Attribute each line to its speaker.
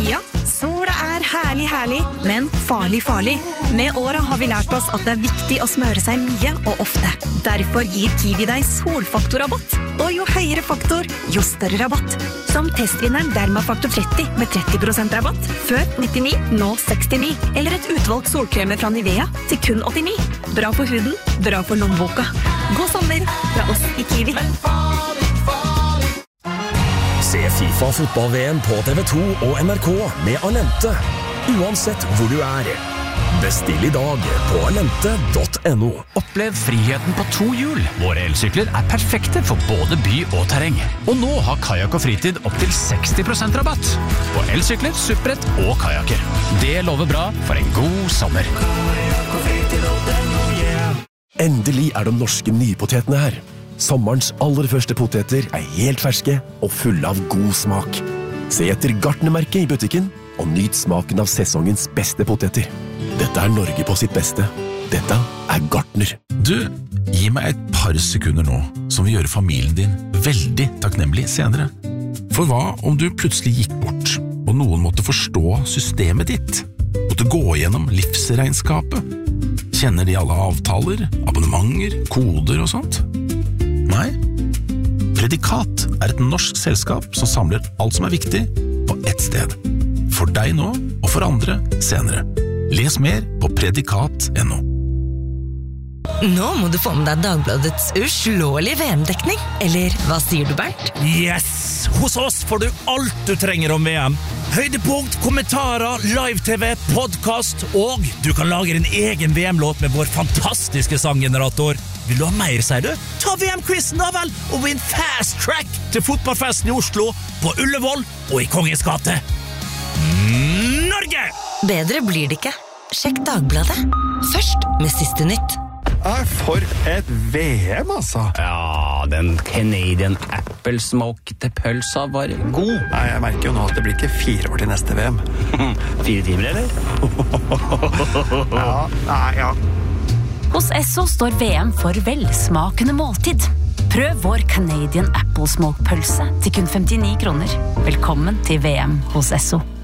Speaker 1: Ja, sola herlig, men farlig. Med åra har vi lært oss at det viktig å smøre seg mye og ofte. Derfor gir Kiwi deg solfaktorrabatt. Og jo høyere faktor, jo større rabatt. Som testvinneren Dermafaktor 30 med 30% rabatt. Før 99, nå 69. Eller et utvalgt solkremer fra Nivea til kun 89. Bra for huden, bra for lommeboka. God sommer fra oss i Kiwi.
Speaker 2: Se FIFA fotball-VM på TV2 og NRK med Alente. Uansett hvor du Bestill I dag på alente.no.
Speaker 3: Opplev friheten på 2 hjul. Våre elsykler perfekte for både by og terreng. Og nå har Kajak og Fritid opp til 60% rabatt på elsykler, supprett og kajaker. Det lover bra for en god sommer.
Speaker 2: Endelig de norske nypotetene her. Sommerens aller første poteter helt ferske og fulle av god smak. Se etter Gartnermerket I butikken og nyt smaken av sesongens beste poteter. Dette Norge på sitt beste. Dette Gartner.
Speaker 4: Du, gi meg et par sekunder nå, som vil gjøre familien din veldig takknemlig senere. For hva om du plutselig gikk bort, og noen måtte forstå systemet ditt? Måtte gå gjennom livsregnskapet? Kjenner de alle avtaler, abonnementer, koder og sånt? Nei. Predikat et norsk selskap som samler alt som viktig på ett sted. For deg nå, og for andre senere. Les mer på predikat.no.
Speaker 5: Nå må du få med deg Dagbladets uslåelige VM-dekning. Eller hva sier du, Bernt?
Speaker 6: Yes! Hos oss får du alt du trenger om VM. Høydepunkt, kommentarer, live-tv, podcast, og du kan lage din egen VM-låt med vår fantastiske sanggenerator. Vil du ha mer, sier du? Ta VM-quizen da vel, og vinn fast track til fotballfesten I Oslo, på Ullevål og I Kongens gate. Norge!
Speaker 5: Bedre blir det ikke. Sjekk Dagbladet. Først med siste nytt.
Speaker 7: For et VM, altså.
Speaker 8: Ja, den Canadian Apple Smoke til pølsa var god.
Speaker 7: Nei, jeg merker jo nå at det blir ikke 4 år til neste VM.
Speaker 8: 4 timer, eller?
Speaker 7: Ja.
Speaker 9: Hos Esso står VM for velsmakende måltid. Prøv vår Canadian Apple Smoke pølse til kun 59 kroner. Velkommen til VM hos Esso.